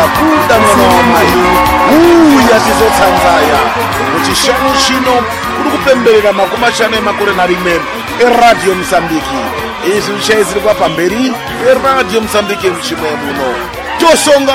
buda mwana wamai uya tizotsanzaya muchishanu chino kuri kupemberera makumi mashanu emakore narimwe eradio Mozambique. Izvi zvichaizirwa pamberi peradio Mozambique muchimwe muno tosonga